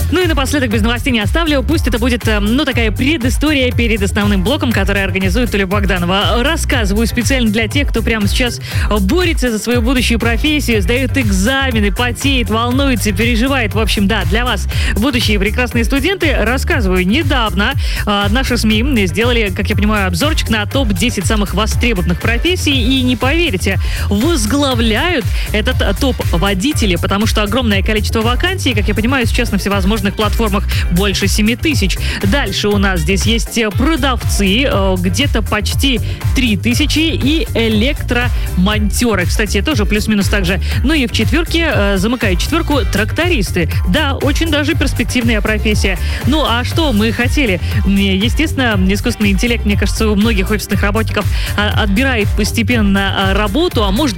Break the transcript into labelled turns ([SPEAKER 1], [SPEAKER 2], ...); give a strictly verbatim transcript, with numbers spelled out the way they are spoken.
[SPEAKER 1] Ну и напоследок, без новостей не оставлю. Пусть это будет, ну, такая предыстория перед основным блоком, который организует Оля Богданова. Рассказываю специально для тех, кто прямо сейчас борется за свою будущую профессию, сдает экзамены, потеет, волнуется, переживает. В общем, да, для вас, будущие прекрасные студенты, рассказываю. Недавно э, наши СМИ сделали, как я понимаю, обзорчик на топ десять самых востребованных профессий. И не поверите, возглавляют этот топ водители, потому что огромное количество вакансий, как я понимаю, сейчас на всевозможных платформах больше семи тысяч. Дальше у нас здесь есть продавцы, э, где-то почти три тысячи, и электромонтеры. Кстати, тоже плюс-минус так же. Ну и в четверке, э, замыкают четверку, трактористы. Да, очень даже перспективная профессия. Ну а что мы хотели? Естественно, искусственный интеллект, мне кажется, у многих офисных работников отбирает постепенно работу, а может